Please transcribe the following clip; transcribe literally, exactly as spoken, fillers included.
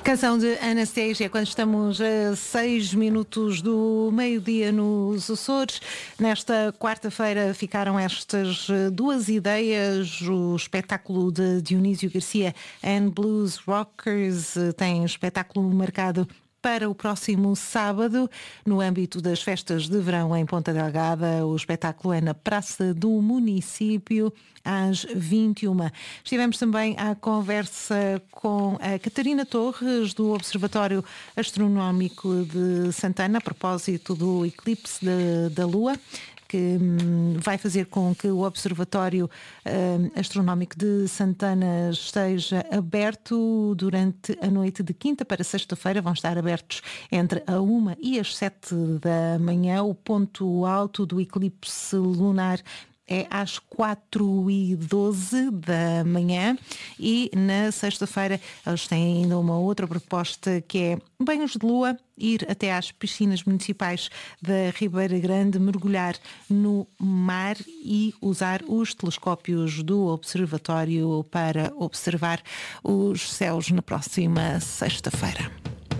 Canção de Anastasia, quando estamos a seis minutos do meio-dia nos Açores. Nesta quarta-feira ficaram estas duas ideias. O espetáculo de Dionísio Garcia and Blues Rockers tem espetáculo marcado para o próximo sábado, no âmbito das festas de verão em Ponta Delgada. O espetáculo é na Praça do Município, às vinte e uma. Estivemos também à conversa com a Catarina Torres, do Observatório Astronómico de Santana, a propósito do eclipse de, da Lua, que hum, vai fazer com que o Observatório hum, Astronómico de Santana esteja aberto durante a noite de quinta para sexta-feira. Vão estar abertos entre a uma e as sete da manhã. O ponto alto do eclipse lunar é às quatro e doze da manhã, e na sexta-feira eles têm ainda uma outra proposta, que é banhos de lua, ir até às piscinas municipais da Ribeira Grande, mergulhar no mar e usar os telescópios do observatório para observar os céus na próxima sexta-feira.